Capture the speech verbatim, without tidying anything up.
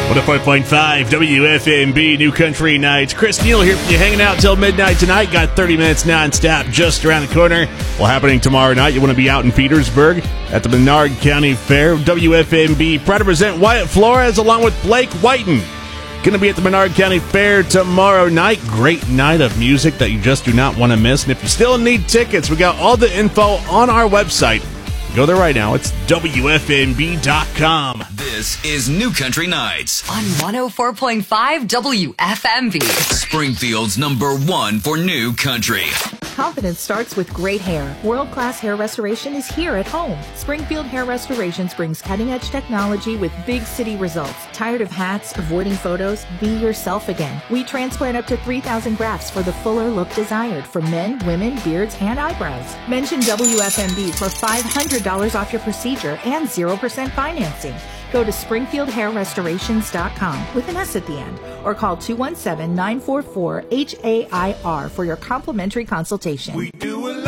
one oh four point five W F M B New Country Nights. Chris Neal here for you, hanging out till midnight tonight. Got thirty minutes non-stop just around the corner. Well, happening tomorrow night, you want to be out in Petersburg at the Menard County Fair. W F M B proud to present Wyatt Flores along with Blake Whiten. Going to be at the Menard County Fair tomorrow night. Great night of music that you just do not want to miss. And if you still need tickets, we got all the info on our website. Go there right now. It's W F M B dot com. This is New Country Nights on one oh four point five W F M B. Springfield's number one for new country. Confidence starts with great hair. World-class hair restoration is here at home. Springfield Hair Restorations brings cutting-edge technology with big city results. Tired of hats, avoiding photos? Be yourself again. We transplant up to three thousand grafts for the fuller look desired for men, women, beards, and eyebrows. Mention W F M B for five hundred dollars off your procedure and zero percent financing. Go to springfield hair restorations dot com with an S at the end or call two one seven, nine four four, H A I R for your complimentary consultation. We do